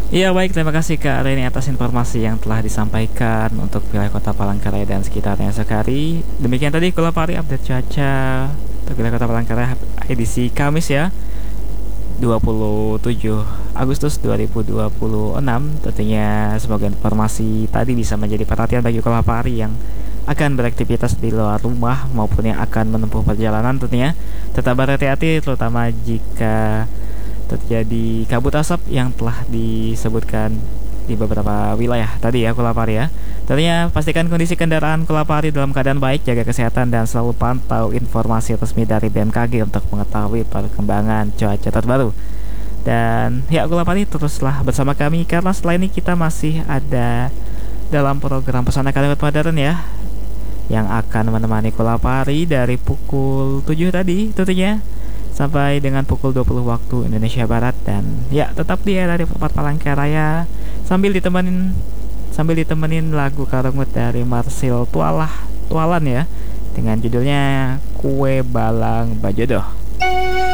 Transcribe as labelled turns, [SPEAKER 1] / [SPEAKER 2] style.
[SPEAKER 1] Iya baik, terima kasih Kak Reni atas informasi yang telah disampaikan untuk wilayah Kota Palangkaraya dan sekitarnya sekali. Demikian tadi Kulapari update cuaca untuk wilayah Kota Palangkaraya edisi Kamis ya, 27 Agustus 2026. Tentunya semoga informasi tadi bisa menjadi perhatian bagi Kulapari yang akan beraktivitas di luar rumah maupun yang akan menempuh perjalanan tentunya. Tetap berhati-hati terutama jika terjadi kabut asap yang telah disebutkan di beberapa wilayah tadi ya Kulapari ya. Tentunya pastikan kondisi kendaraan Kulapari dalam keadaan baik, jaga kesehatan dan selalu pantau informasi resmi dari BMKG untuk mengetahui perkembangan cuaca terbaru. Dan ya Kulapari teruslah bersama kami karena setelah ini kita masih ada dalam program Pesona Kalimat Modern ya, yang akan menemani Kulapari dari pukul 7 tadi tentunya sampai dengan pukul 20 waktu Indonesia Barat. Dan ya tetap di era di tempat Palangkaraya sambil ditemenin lagu Karangut dari Marsil Tualan ya, dengan judulnya Kue Balang Bajodoh.